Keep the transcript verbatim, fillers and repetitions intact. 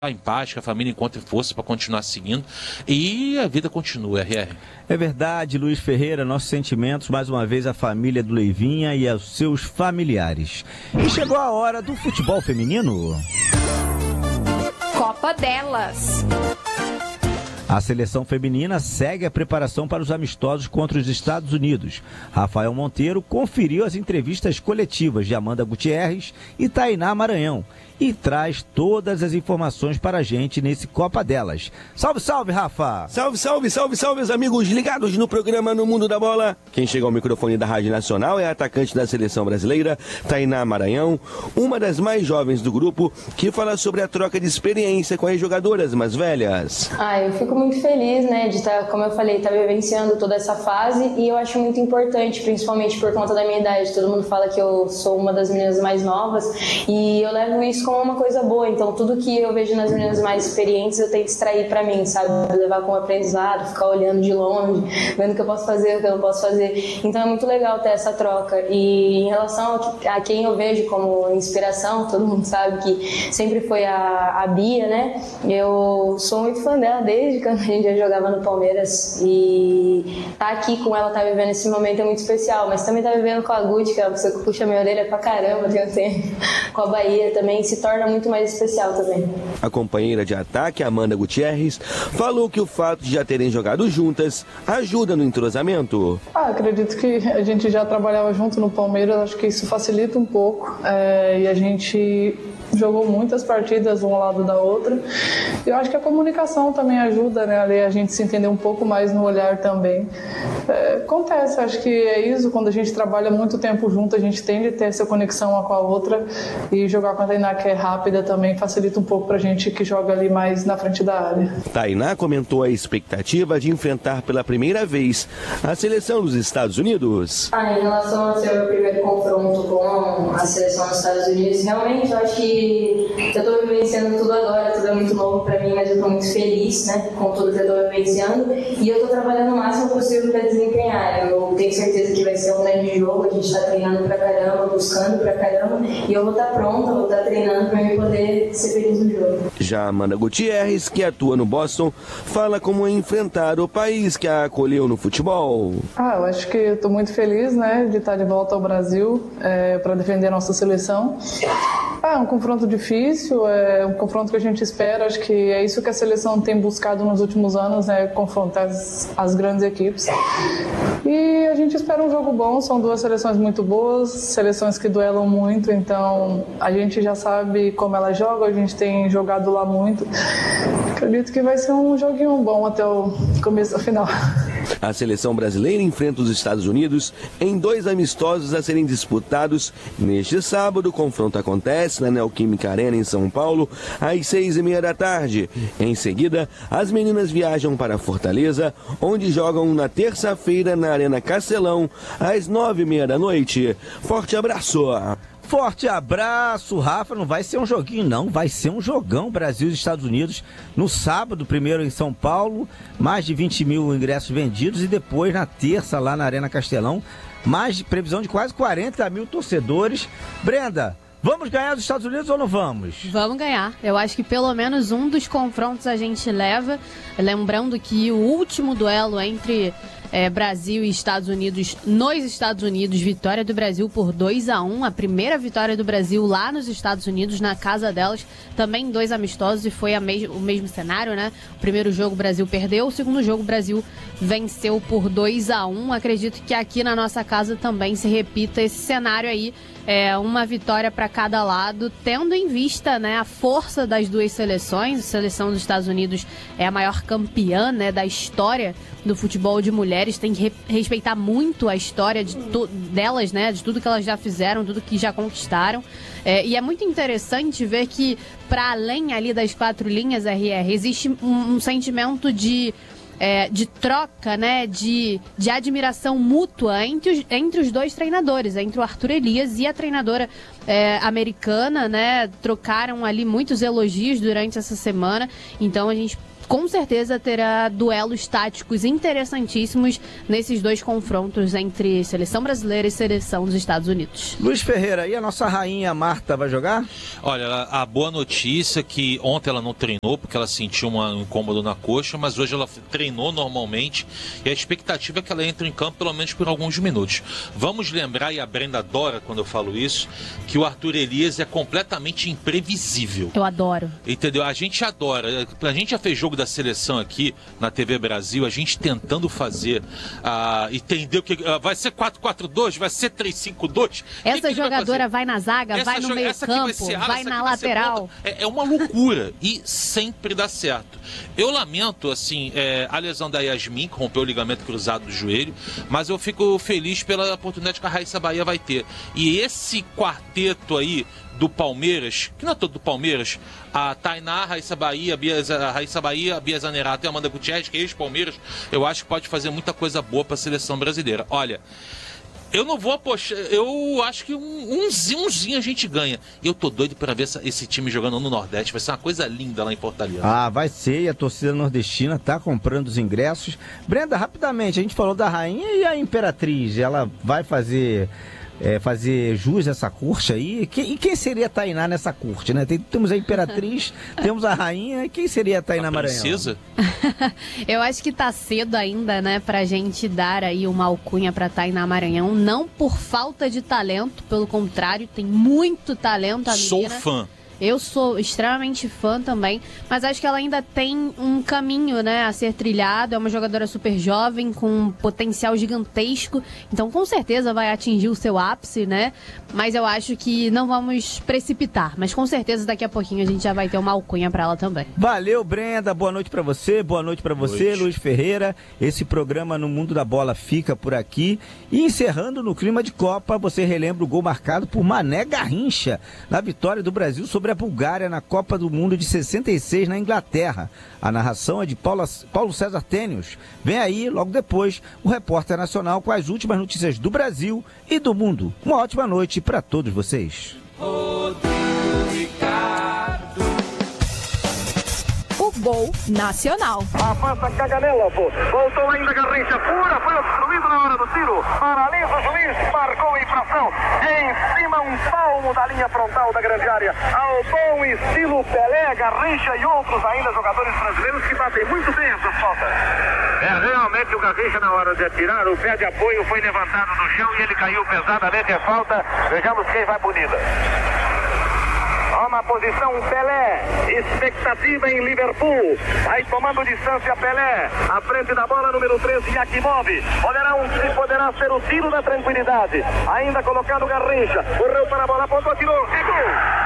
em paz, que a família encontre força para continuar seguindo e a vida continua, R R. É verdade, Luiz Ferreira, nossos sentimentos mais uma vez à família do Leivinha e aos seus familiares. E chegou a hora do futebol feminino. Copa delas. A seleção feminina segue a preparação para os amistosos contra os Estados Unidos. Rafael Monteiro conferiu as entrevistas coletivas de Amanda Gutierrez e Tainá Maranhão e traz todas as informações para a gente nesse Copa delas. Salve, salve, Rafa! Salve, salve, salve, salve, meus amigos ligados no programa No Mundo da Bola. Quem chega ao microfone da Rádio Nacional é a atacante da seleção brasileira, Tainá Maranhão, uma das mais jovens do grupo, que fala sobre a troca de experiência com as jogadoras mais velhas. Ah, eu fico muito feliz, né, de estar, como eu falei, estar vivenciando toda essa fase, e eu acho muito importante, principalmente por conta da minha idade. Todo mundo fala que eu sou uma das meninas mais novas e eu levo isso como uma coisa boa. Então tudo que eu vejo nas meninas mais experientes eu tento extrair pra mim, sabe, levar como aprendizado, ficar olhando de longe, vendo o que eu posso fazer, o que eu não posso fazer. Então é muito legal ter essa troca. E em relação a quem eu vejo como inspiração, todo mundo sabe que sempre foi a, a Bia, né, eu sou muito fã dela desde quando a gente já jogava no Palmeiras, e tá aqui com ela, tá vivendo esse momento é muito especial. Mas também tá vivendo com a Guti, que é uma pessoa que puxa minha orelha pra caramba, tem um tempo, com a Bahia também, se torna muito mais especial também. A companheira de ataque, Amanda Gutierrez, falou que o fato de já terem jogado juntas ajuda no entrosamento. Ah, acredito que a gente já trabalhava junto no Palmeiras, acho que isso facilita um pouco, é, e a gente jogou muitas partidas um ao lado da outra. Eu acho que a comunicação também ajuda, né, ali a gente se entender um pouco mais no olhar também. É, acontece, acho que é isso, quando a gente trabalha muito tempo junto, a gente tende a ter essa conexão uma com a outra, e jogar com a Tainá, que é rápida, também facilita um pouco pra gente que joga ali mais na frente da área. Tainá comentou a expectativa de enfrentar pela primeira vez a seleção dos Estados Unidos. Ah, em relação ao seu primeiro confronto com a seleção dos Estados Unidos, realmente eu acho que eu tô vivenciando tudo agora, tudo é muito novo pra mim, mas eu tô muito feliz, né, com tudo que eu tô vivenciando, e eu tô trabalhando o máximo possível pra desempenhar. Eu tenho certeza que vai ser um grande jogo, a gente tá treinando pra caramba, buscando pra caramba, e eu vou estar pronta, vou estar treinando pra eu poder ser feliz no jogo. Já Amanda Gutierrez, que atua no Boston, fala como enfrentar o país que a acolheu no futebol. Ah, eu acho que eu tô muito feliz, né, de estar de volta ao Brasil, é, para defender a nossa seleção. Ah, é um confronto difícil, é um confronto que a gente espera, acho que é isso que a seleção tem buscado nos últimos anos, né, confrontar as, as grandes equipes. E a gente espera um jogo bom, são duas seleções muito boas, seleções que duelam muito, então a gente já sabe como elas jogam, a gente tem jogado lá muito. Acredito que vai ser um joguinho bom até o começo do final. A seleção brasileira enfrenta os Estados Unidos em dois amistosos a serem disputados neste sábado. O confronto acontece na Neoquímica Arena, em São Paulo, às seis e meia da tarde. Em seguida, as meninas viajam para Fortaleza, onde jogam na terça-feira na Arena Castelão, às nove e meia da noite. Forte abraço! Forte abraço, Rafa. Não vai ser um joguinho, não. Vai ser um jogão Brasil e Estados Unidos no sábado, primeiro em São Paulo, mais de vinte mil ingressos vendidos, e depois na terça lá na Arena Castelão, mais de previsão de quase quarenta mil torcedores. Brenda, vamos ganhar dos Estados Unidos ou não vamos? Vamos ganhar. Eu acho que pelo menos um dos confrontos a gente leva. Lembrando que o último duelo entre É, Brasil e Estados Unidos, nos Estados Unidos, vitória do Brasil por dois a um, a primeira vitória do Brasil lá nos Estados Unidos, na casa delas, também dois amistosos, e foi a mes- o mesmo cenário, né? O primeiro jogo o Brasil perdeu, o segundo jogo o Brasil venceu por dois a um. Acredito que aqui na nossa casa também se repita esse cenário aí, é, uma vitória para cada lado, tendo em vista, né, a força das duas seleções. A seleção dos Estados Unidos é a maior campeã, né, da história do futebol de mulheres, tem que re- respeitar muito a história de tu- delas, né, de tudo que elas já fizeram, tudo que já conquistaram. É, e é muito interessante ver que, para além ali das quatro linhas, R R, existe um, um sentimento de É, de troca, né, de, de admiração mútua entre os, entre os dois treinadores, entre o Arthur Elias e a treinadora é, americana, né, trocaram ali muitos elogios durante essa semana. Então a gente com certeza terá duelos táticos interessantíssimos nesses dois confrontos entre seleção brasileira e seleção dos Estados Unidos. Luiz Ferreira, e a nossa rainha Marta vai jogar? Olha, a boa notícia é que ontem ela não treinou porque ela sentiu uma, um incômodo na coxa, mas hoje ela treinou normalmente e a expectativa é que ela entre em campo pelo menos por alguns minutos. Vamos lembrar, e a Brenda adora quando eu falo isso, que o Arthur Elias é completamente imprevisível. Eu adoro. Entendeu? A gente adora. A gente já fez jogo da seleção aqui na T V Brasil, a gente tentando fazer, uh, entendeu que uh, vai ser quatro quatro dois, vai ser três cinco dois. Essa que que jogadora vai, vai na zaga, essa vai no meio campo, vai, ala, vai na lateral. Vai é, é uma loucura e sempre dá certo. Eu lamento, assim, é, a lesão da Yasmin, que rompeu o ligamento cruzado do joelho, mas eu fico feliz pela oportunidade que a Raíssa Bahia vai ter. E esse quarteto aí do Palmeiras, que não é todo do Palmeiras, a Tainá, a Raíssa Bahia, a, Bia, a Raíssa Bahia, a Bia Zanerato e a Amanda Gutierrez, que é ex-Palmeiras, eu acho que pode fazer muita coisa boa para a seleção brasileira. Olha, eu não vou apostar, eu acho que um, umzinho, umzinho a gente ganha. E eu tô doido para ver essa, esse time jogando no Nordeste, vai ser uma coisa linda lá em Fortaleza. Ah, vai ser, e a torcida nordestina tá comprando os ingressos. Brenda, rapidamente, a gente falou da rainha e a Imperatriz, ela vai fazer... É, fazer jus a essa corte aí. E quem seria a Tainá nessa corte, né? Tem, temos a Imperatriz, temos a Rainha, e quem seria a Tainá Maranhão? Princesa? Eu acho que tá cedo ainda, né, pra gente dar aí uma alcunha pra Tainá Maranhão, não por falta de talento, pelo contrário, tem muito talento a Sou menina. fã. Eu sou extremamente fã também, mas acho que ela ainda tem um caminho, né, a ser trilhado. É uma jogadora super jovem, com um potencial gigantesco, então com certeza vai atingir o seu ápice, né? Mas eu acho que não vamos precipitar, mas com certeza daqui a pouquinho a gente já vai ter uma alcunha pra ela também. Valeu, Brenda, boa noite pra você, boa noite pra você, noite. Luiz Ferreira. Esse programa No Mundo da Bola fica por aqui. E encerrando no clima de Copa, você relembra o gol marcado por Mané Garrincha na vitória do Brasil sobre a Bulgária na Copa do Mundo de sessenta e seis na Inglaterra. A narração é de Paulo, Paulo César Tênios. Vem aí, logo depois, o Repórter Nacional com as últimas notícias do Brasil e do mundo. Uma ótima noite para todos vocês. O Gol Nacional. Avança Caganella, voltou ainda Garrincha, pura, foi obstruído na hora do tiro. Analisa o juiz, marcou infração. Em cima, um palmo da linha frontal da grande área. Ao bom estilo Pelé, Garrincha e outros ainda jogadores brasileiros que batem muito bem essas faltas. É, realmente o Garrincha, na hora de atirar, o pé de apoio foi levantado no chão e ele caiu pesadamente. É falta. Vejamos quem vai punida. Toma a posição Pelé, expectativa em Liverpool, aí tomando distância Pelé, à frente da bola número treze, Yakimov, olhará um, se poderá ser o tiro da tranquilidade, ainda colocado Garrincha, correu para a bola, apontou, tirou, é gol!